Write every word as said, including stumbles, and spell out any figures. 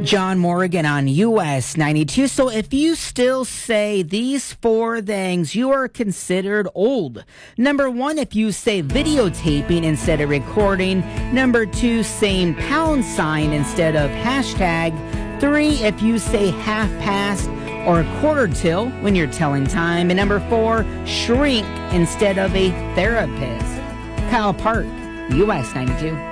John Morgan on U S ninety-two. So if you still say these four things, you are considered old. Number one, if you say videotaping instead of recording. Number two, saying pound sign instead of hashtag. Three, if you say half past or quarter till when you're telling time. And number four, shrink instead of a therapist. Kyle Park, U S ninety-two.